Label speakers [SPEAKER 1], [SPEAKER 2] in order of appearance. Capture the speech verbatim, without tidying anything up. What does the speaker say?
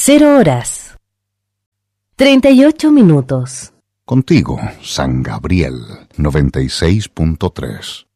[SPEAKER 1] Cero horas. Treinta y ocho minutos.
[SPEAKER 2] Contigo, San Gabriel, noventa y seis punto tres.